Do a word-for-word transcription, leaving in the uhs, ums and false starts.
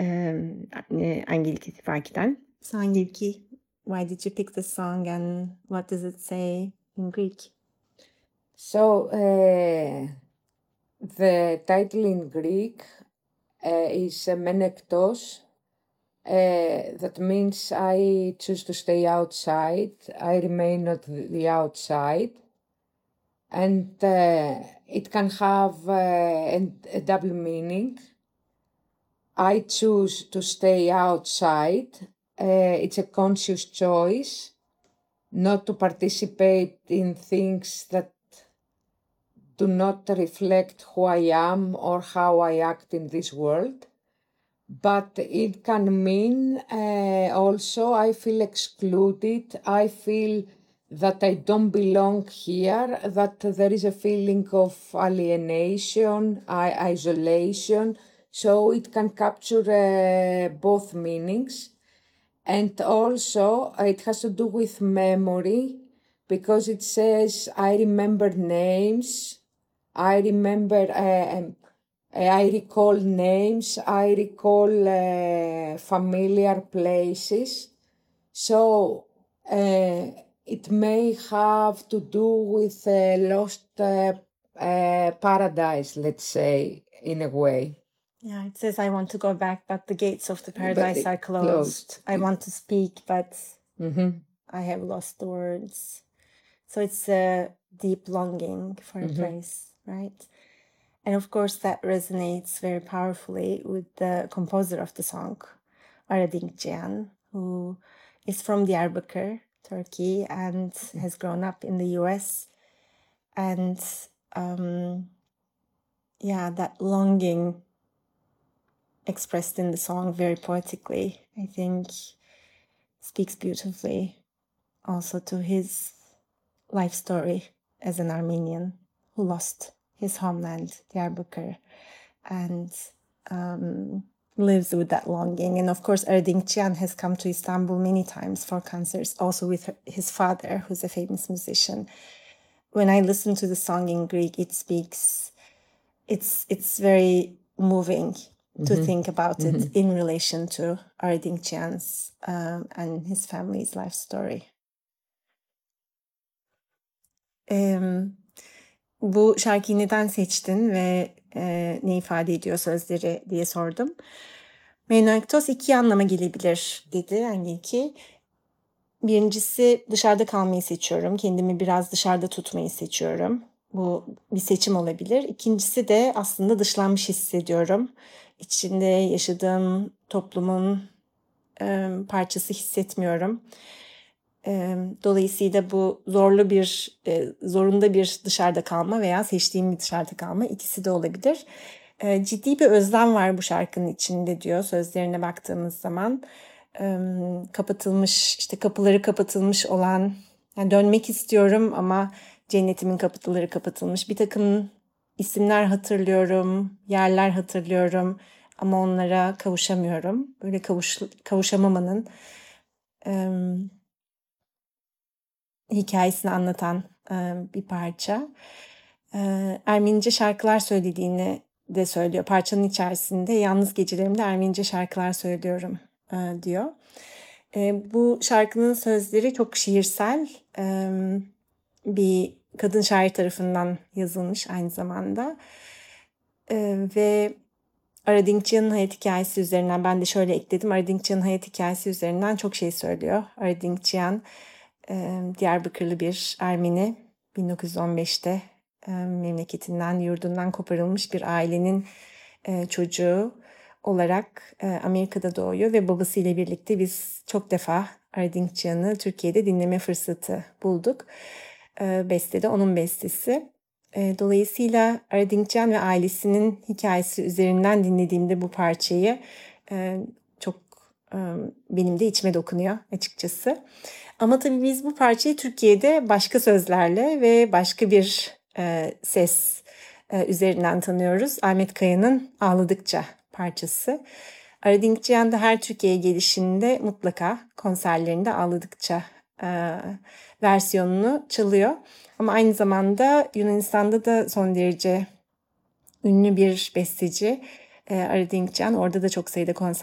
um, Angelique fark eden. So Angelique, why did you pick the song and what does it say in Greek? So uh, the title in Greek uh, is Menektos. Uh, that means I choose to stay outside. I remain at the outside. And uh, it can have uh, a, a double meaning. I choose to stay outside. Uh, it's a conscious choice not to participate in things that do not reflect who I am or how I act in this world. But it can mean uh, also I feel excluded. I feel that I don't belong here, that there is a feeling of alienation, I- isolation. So it can capture uh, both meanings. And also it has to do with memory because it says I remember names, I remember, uh, um, I recall names, I recall uh, familiar places. So uh, it may have to do with a lost uh, uh, paradise, let's say, in a way. Yeah, it says I want to go back, but the gates of the But paradise it are closed. closed. I want to speak, but Mhm. I have lost the words. So it's a deep longing for a Mhm. place, right? And of course, that resonates very powerfully with the composer of the song, Aradink Cihan, who is from Diyarbakır, Turkey, and has grown up in the U S. And um, yeah, that longing expressed in the song very poetically, I think, speaks beautifully also to his life story as an Armenian who lost his homeland, Diyarbakır, and um, lives with that longing. And of course, Erdinç Cihan has come to Istanbul many times for concerts, also with her, his father, who's a famous musician. When I listen to the song in Greek, it speaks, it's it's very moving to Mhm. think about Mhm. it in relation to Erdinç Cihan's um, and his family's life story. Um, Bu şarkıyı neden seçtin ve e, ne ifade ediyor sözleri diye sordum. Menektos iki anlama gelebilir dedi Angelique. Birincisi dışarıda kalmayı seçiyorum. Kendimi biraz dışarıda tutmayı seçiyorum. Bu bir seçim olabilir. İkincisi de aslında dışlanmış hissediyorum. İçinde yaşadığım toplumun e, parçası hissetmiyorum. Dolayısıyla bu zorlu bir, zorunda bir dışarıda kalma veya seçtiğim bir dışarıda kalma, ikisi de olabilir. Ciddi bir özlem var bu şarkının içinde diyor sözlerine baktığımız zaman. Kapatılmış, işte kapıları kapatılmış olan, yani dönmek istiyorum ama cennetimin kapıları kapatılmış. Bir takım isimler hatırlıyorum, yerler hatırlıyorum ama onlara kavuşamıyorum. Böyle kavuş, kavuşamamanın hikayesini anlatan e, bir parça. E, Ermenice şarkılar söylediğini de söylüyor. Parçanın içerisinde yalnız gecelerimde Ermenice şarkılar söylüyorum e, diyor. E, bu şarkının sözleri çok şiirsel. E, bir kadın şair tarafından yazılmış aynı zamanda. E, ve Erdinç Cihan'ın hayat hikayesi üzerinden ben de şöyle ekledim. Erdinç Cihan'ın hayat hikayesi üzerinden çok şey söylüyor. Erdinç Cihan Diyarbakırlı bir Ermeni, bin dokuz yüz on beşte memleketinden, yurdundan koparılmış bir ailenin çocuğu olarak Amerika'da doğuyor ve babasıyla birlikte biz çok defa Erdinç Cihan'ı Türkiye'de dinleme fırsatı bulduk. Beste de onun bestesi. Dolayısıyla Erdinç Cihan ve ailesinin hikayesi üzerinden dinlediğimde bu parçayı çok benim de içime dokunuyor açıkçası. Ama tabii biz bu parçayı Türkiye'de başka sözlerle ve başka bir e, ses e, üzerinden tanıyoruz. Ahmet Kaya'nın Ağladıkça parçası. Erdinç Cihan da her Türkiye'ye gelişinde mutlaka konserlerinde Ağladıkça e, versiyonunu çalıyor. Ama aynı zamanda Yunanistan'da da son derece ünlü bir besteci Erdinç Cihan. Orada da çok sayıda konser